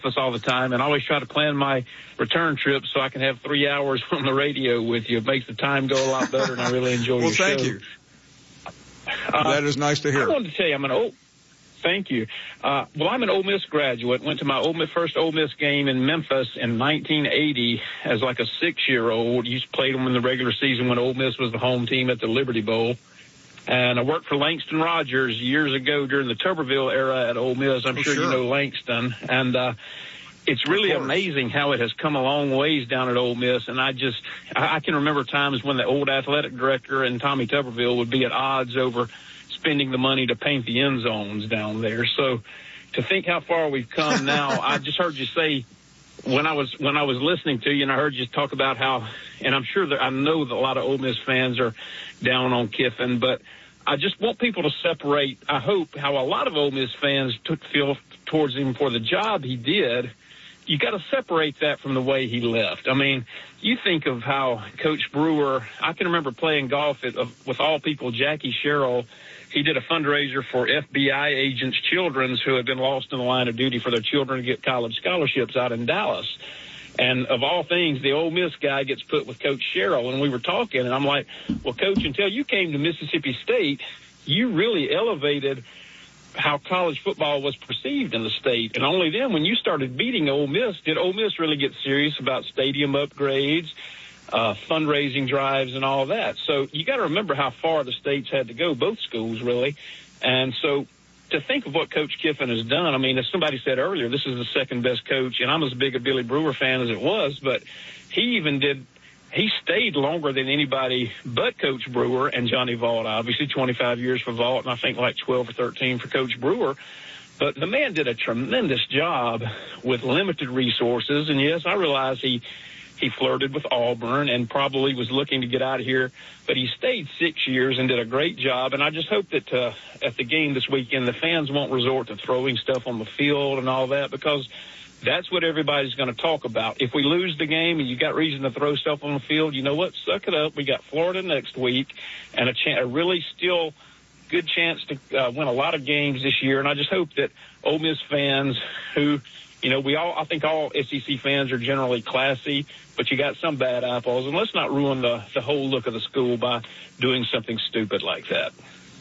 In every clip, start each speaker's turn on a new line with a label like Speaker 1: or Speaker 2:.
Speaker 1: Memphis all the time, and I always try to plan my return trip so I can have 3 hours on the radio with you. It makes the time go a lot better, and I really enjoy your show.
Speaker 2: Well, thank you. That is nice to hear.
Speaker 1: I wanted to tell you, thank you. I'm an Ole Miss graduate. Went to my first Ole Miss game in Memphis in 1980 as like a 6-year-old. Played them in the regular season when Ole Miss was the home team at the Liberty Bowl. And I worked for Langston Rogers years ago during the Tuberville era at Ole Miss. I'm sure you know Langston. And it's really amazing how it has come a long ways down at Ole Miss. And I can remember times when the old athletic director and Tommy Tuberville would be at odds over spending the money to paint the end zones down there. So to think how far we've come now, I just heard you say when I was listening to you, and I heard you talk about how, and I'm sure that I know that a lot of Ole Miss fans are down on Kiffin, but I just want people to separate, I hope, how a lot of Ole Miss fans feel towards him for the job he did. You got to separate that from the way he left. I mean, you think of how Coach Brewer, I can remember playing golf with all people, Jackie Sherrill. He did a fundraiser for FBI agents' children who had been lost in the line of duty for their children to get college scholarships out in Dallas. And of all things, the Ole Miss guy gets put with Coach Sherrill. And we were talking, and I'm like, well, Coach, until you came to Mississippi State, you really elevated how college football was perceived in the state. And only then, when you started beating Ole Miss, did Ole Miss really get serious about stadium upgrades, fundraising drives, and all that. So you got to remember how far the states had to go, both schools really. And so to think of what Coach Kiffin has done, I mean, as somebody said earlier, this is the second best coach, and I'm as big a Billy Brewer fan as it was, but he stayed longer than anybody but Coach Brewer and Johnny Vaught. Obviously 25 years for Vaught, and I think like 12 or 13 for Coach Brewer. But the man did a tremendous job with limited resources. And yes, I realize he flirted with Auburn and probably was looking to get out of here, but he stayed 6 years and did a great job. And I just hope that at the game this weekend, the fans won't resort to throwing stuff on the field and all that, because that's what everybody's going to talk about. If we lose the game and you got reason to throw stuff on the field, you know what? Suck it up. We got Florida next week and a really still good chance to win a lot of games this year. And I just hope that Ole Miss fans who, I think all SEC fans are generally classy, but you got some bad apples, and let's not ruin the whole look of the school by doing something stupid like that.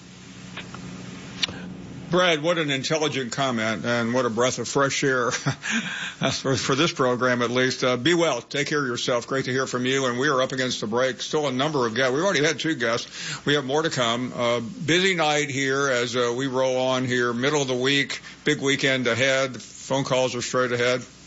Speaker 2: Brad, what an intelligent comment, and what a breath of fresh air for this program, at least. Be well. Take care of yourself. Great to hear from you. And we are up against the break. Still a number of guests. We've already had 2 guests. We have more to come. Busy night here as we roll on here. Middle of the week. Big weekend ahead. Phone calls are straight ahead.